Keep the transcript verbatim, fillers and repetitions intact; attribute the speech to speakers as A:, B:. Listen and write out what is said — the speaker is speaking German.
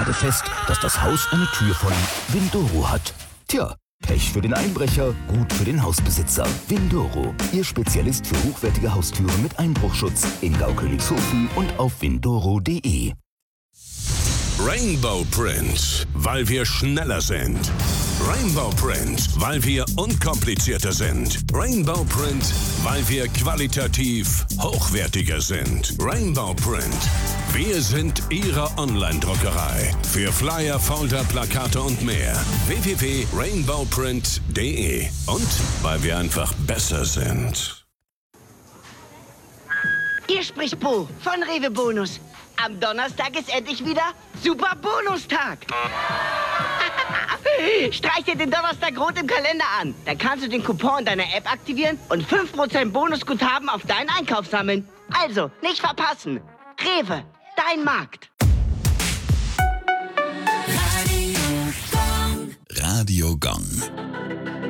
A: gerade fest, dass das Haus eine Tür von Windoro hat. Tja, Pech für den Einbrecher, gut für den Hausbesitzer. Windoro, Ihr Spezialist für hochwertige Haustüren mit Einbruchschutz in Gaukönigshofen und auf windoro punkt de.
B: Rainbow Print, weil wir schneller sind. Rainbow Print, weil wir unkomplizierter sind. Rainbow Print, weil wir qualitativ hochwertiger sind. Rainbow Print, wir sind Ihre Online-Druckerei. Für Flyer, Folder, Plakate und mehr. w w w punkt rainbow print punkt de. Und weil wir einfach besser sind.
C: Hier spricht Bo von Rewe Bonus. Am Donnerstag ist endlich wieder Super Bonustag. Streich dir den Donnerstag rot im Kalender an. Da kannst du den Coupon deiner App aktivieren und fünf Prozent Bonusguthaben auf deinen Einkauf sammeln. Also, nicht verpassen. Rewe, dein Markt.
D: Radio Gong.